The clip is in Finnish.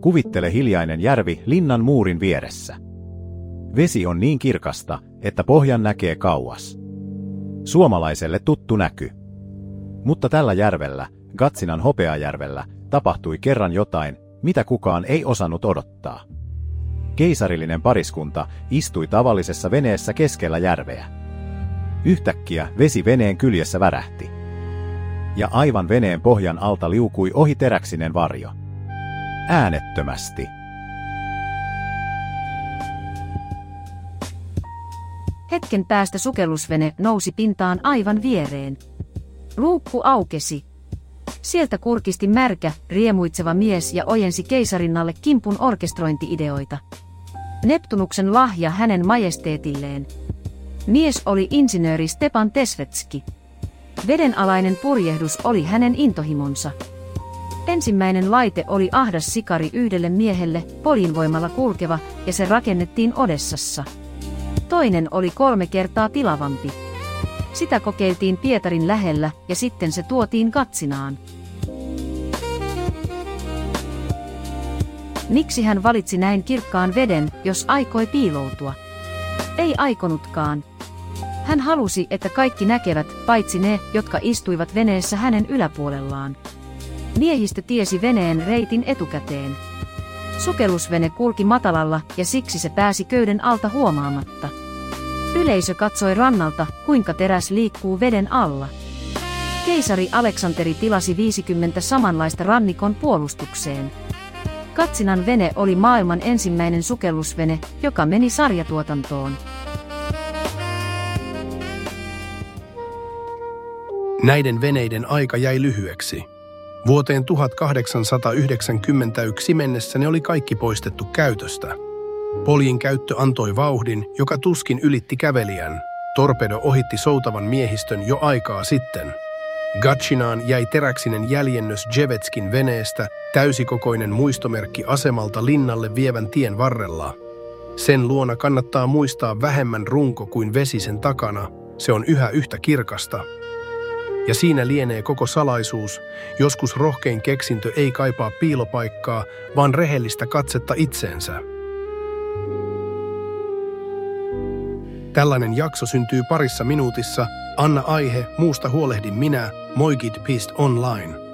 Kuvittele hiljainen järvi linnan muurin vieressä. Vesi on niin kirkasta, että pohjan näkee kauas. Suomalaiselle tuttu näky. Mutta tällä järvellä, Gatsinan Hopeajärvellä, tapahtui kerran jotain, mitä kukaan ei osannut odottaa. Keisarillinen pariskunta istui tavallisessa veneessä keskellä järveä. Yhtäkkiä vesi veneen kyljessä värähti. Ja aivan veneen pohjan alta liukui ohi teräksinen varjo. Äänettömästi. Hetken päästä sukellusvene nousi pintaan aivan viereen. Luukku aukesi. Sieltä kurkisti märkä, riemuitseva mies ja ojensi keisarinnalle kimpun orkestrointi-ideoita. Neptunuksen lahja hänen majesteetilleen. Mies oli insinööri Stepan Tesvetski. Vedenalainen purjehdus oli hänen intohimonsa. Ensimmäinen laite oli ahdas sikari yhdelle miehelle, polinvoimalla kulkeva, ja se rakennettiin Odessassa. Toinen oli 3 kertaa tilavampi. Sitä kokeiltiin Pietarin lähellä ja sitten se tuotiin Gatsinaan. Miksi hän valitsi näin kirkkaan veden, jos aikoi piiloutua? Ei aikonutkaan. Hän halusi, että kaikki näkevät, paitsi ne, jotka istuivat veneessä hänen yläpuolellaan. Miehistö tiesi veneen reitin etukäteen. Sukellusvene kulki matalalla ja siksi se pääsi köyden alta huomaamatta. Yleisö katsoi rannalta, kuinka teräs liikkuu veden alla. Keisari Aleksanteri tilasi 50 samanlaista rannikon puolustukseen. Gatsinan vene oli maailman ensimmäinen sukellusvene, joka meni sarjatuotantoon. Näiden veneiden aika jäi lyhyeksi. Vuoteen 1891 mennessä ne oli kaikki poistettu käytöstä. Poljin käyttö antoi vauhdin, joka tuskin ylitti kävelijän. Torpedo ohitti soutavan miehistön jo aikaa sitten. Gatsinaan jäi teräksinen jäljennös Jevetskin veneestä, täysikokoinen muistomerkki asemalta linnalle vievän tien varrella. Sen luona kannattaa muistaa vähemmän runko kuin vesi sen takana, se on yhä yhtä kirkasta. Ja siinä lienee koko salaisuus, joskus rohkein keksintö ei kaipaa piilopaikkaa, vaan rehellistä katsetta itseensä. Tällainen jakso syntyy parissa minuutissa. Anna aihe, muusta huolehdin minä, Moigit.online.